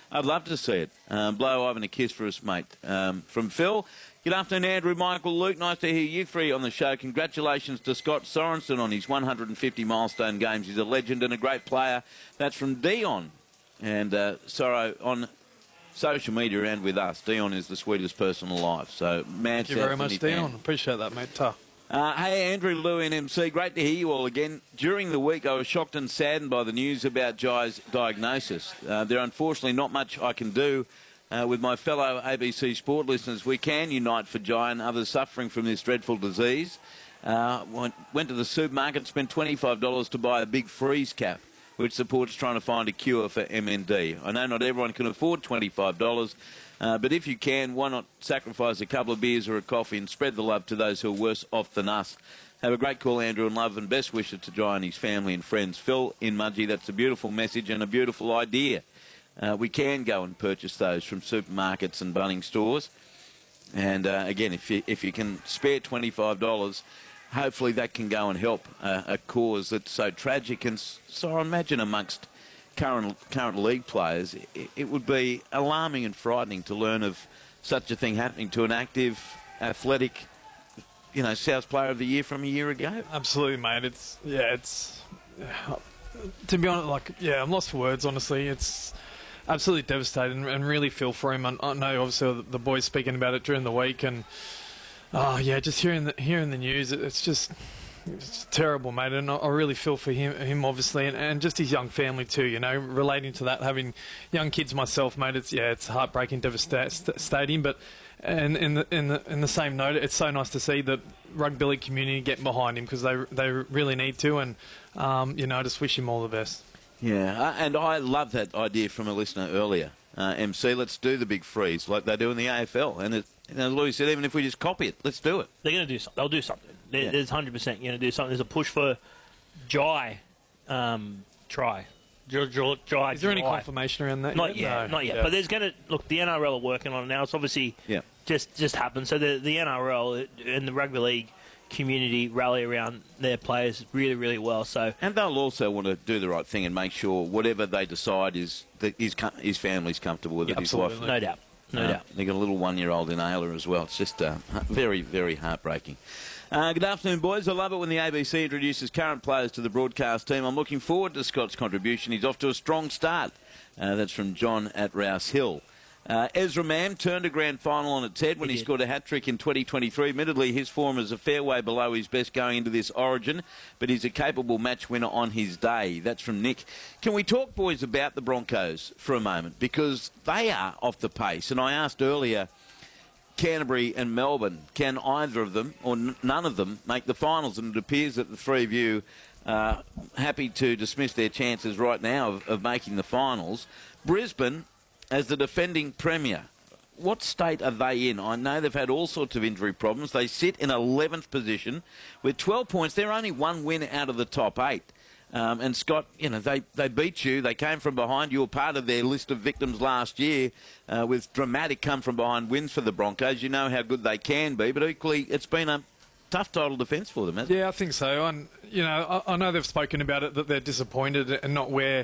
I'd love to see it. Blow Ivan a kiss for us, mate. From Phil. Good afternoon, Andrew, Michael, Luke. Nice to hear you three on the show. Congratulations to Scott Sorensen on his 150 milestone games. He's a legend and a great player. That's from Dion. And Sorrow on social media and with us. Dion is the sweetest person alive. So, man, thank you very much, Dion. Appreciate that, mate. Tough. Hey, Andrew, Lou and MC, great to hear you all again. During the week, I was shocked and saddened by the news about Jai's diagnosis. There unfortunately not much I can do. With my fellow ABC Sport listeners, we can unite for Jai and others suffering from this dreadful disease. Went to the supermarket, spent $25 to buy a big freeze cap, which supports trying to find a cure for MND. I know not everyone can afford $25, but if you can, why not sacrifice a couple of beers or a coffee and spread the love to those who are worse off than us. Have a great call, Andrew, and love and best wishes to Jai and his family and friends. Phil in Mudgee, that's a beautiful message and a beautiful idea. We can go and purchase those from supermarkets and Bunnings stores. And again, if you can spare $25, hopefully that can go and help a cause that's so tragic. And so I imagine amongst current league players, it would be alarming and frightening to learn of such a thing happening to an active, athletic, South Player of the Year from a year ago. Absolutely, mate. It's to be honest, I'm lost for words. Honestly, it's absolutely devastating and really feel for him. I know, obviously, the boys speaking about it during the week, and just hearing the news, it's terrible, mate. And I really feel for him obviously, and just his young family too. Relating to that, having young kids myself, mate. It's heartbreaking, devastating, but. And in the same note, it's so nice to see the rugby league community getting behind him because they really need to, and I just wish him all the best. Yeah, and I love that idea from a listener earlier. MC, let's do the big freeze like they do in the AFL. And Louis said, even if we just copy it, let's do it. They're going to do something. They'll do something. There's 100% going to do something. There's a push for Jai try. Jai. Is there any confirmation around that? Not yet. No. Not yet. Yeah. But there's going to look. The NRL are working on it now. It's obviously just happened. So the NRL and the rugby league community rally around their players really, really well. So and they'll also want to do the right thing and make sure whatever they decide is that his family's comfortable with it. Absolutely. His wife, no doubt. No doubt. They got a little 1-year-old in Ayla as well. It's just very, very heartbreaking. Good afternoon, boys. I love it when the ABC introduces current players to the broadcast team. I'm looking forward to Scott's contribution. He's off to a strong start. That's from John at Rouse Hill. Ezra Mam turned a grand final on its head when he scored a hat-trick in 2023. Admittedly, his form is a fair way below his best going into this Origin, but he's a capable match winner on his day. That's from Nick. Can we talk, boys, about the Broncos for a moment? Because they are off the pace. And I asked earlier, Canterbury and Melbourne, can either of them or none of them make the finals? And it appears that the three of you are happy to dismiss their chances right now of making the finals. Brisbane, as the defending premier, what state are they in? I know they've had all sorts of injury problems. They sit in 11th position with 12 points. They're only one win out of the top 8. And Scott, they beat you. They came from behind. You were part of their list of victims last year with dramatic come-from-behind wins for the Broncos. You know how good they can be, but equally it's been a tough title defence for them, hasn't it? Yeah, I think so. And, I know they've spoken about it, that they're disappointed and not where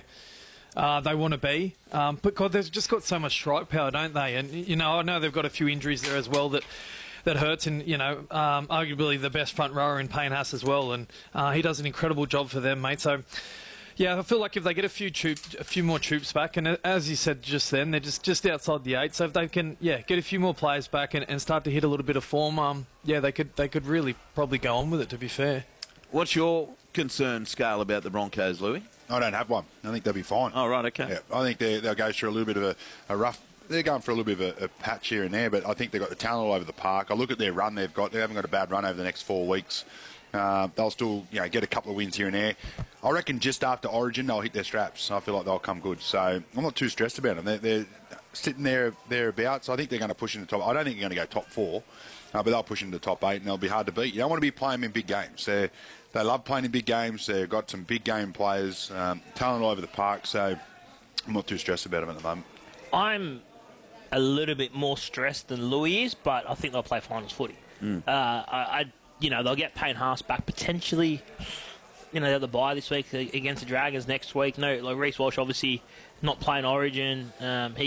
they want to be. But, God, they've just got so much strike power, don't they? And, I know they've got a few injuries there as well that hurts, and arguably the best front rower in Payne Haas as well, and he does an incredible job for them, mate. So yeah, I feel like if they get a few more troops back, and as you said just then, they're just outside the 8. So if they can get a few more players back and start to hit a little bit of form, they could really probably go on with it, to be fair. What's your concern scale about the Broncos, Louis? I don't have one. I think they'll be fine. Oh, right, okay. Yeah, I think they'll go through a little bit of a rough. They're going for a little bit of a patch here and there, but I think they've got the talent all over the park. I look at their run they've got. They haven't got a bad run over the next 4 weeks. They'll still get a couple of wins here and there. I reckon just after Origin, they'll hit their straps. I feel like they'll come good. So I'm not too stressed about them. They're sitting thereabouts. I think they're going to push into the top. I don't think they're going to go top 4, but they'll push into the top 8, and they'll be hard to beat. You don't want to be playing them in big games. They love playing in big games. They've got some big game players, talent all over the park. So I'm not too stressed about them at the moment. I'm a little bit more stressed than Louis is, but I think they'll play finals footy. They'll get Payne Haas back potentially. They'll the bye this week against the Dragons next week. No, Reece Walsh obviously not playing Origin.